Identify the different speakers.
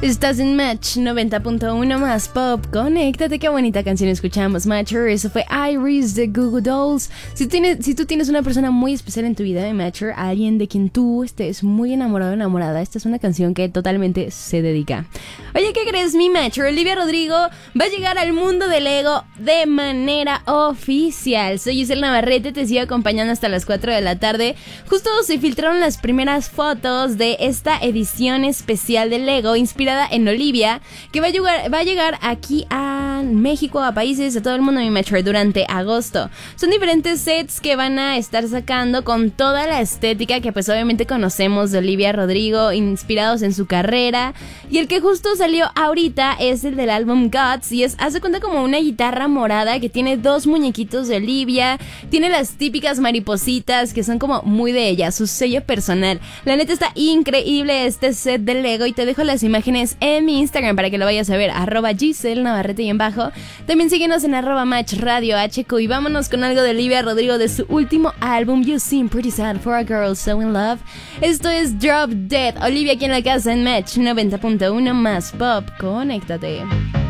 Speaker 1: Estás en Match 90.1 más pop. Conéctate, qué bonita canción escuchamos, Matcher. Eso fue Iris de Goo Goo Dolls. Si tú tienes una persona muy especial en tu vida de Matcher, alguien de quien tú estés muy enamorado o enamorada, esta es una canción que totalmente se dedica. Oye, ¿qué crees, mi Matcher? Olivia Rodrigo va a llegar al mundo del Lego de manera oficial. Soy Giselle Navarrete, te sigo acompañando hasta las 4 de la tarde. Justo se filtraron las primeras fotos de esta edición especial del Lego inspirada en Olivia, que va a llegar aquí a México, a países, a todo el mundo, mi Matcher, durante agosto. Son diferentes sets que van a estar sacando con toda la estética que pues obviamente conocemos de Olivia Rodrigo, inspirados en su carrera. Y el que justo salió ahorita es el del álbum Guts, y hace cuenta como una guitarra morada que tiene dos muñequitos de Olivia, tiene las típicas maripositas que son como muy de ella, su sello personal. La neta está increíble este set del Lego y te dejo las imágenes en mi Instagram para que lo vayas a ver, @Giselle Navarrete y en bajo. También síguenos en @Match Radio HQ y vámonos con algo de Olivia Rodrigo de su último álbum, You Seem Pretty Sad for a Girl So In Love. Esto es Drop Dead. Olivia aquí en la casa en Match 90.1 más pop. Conéctate.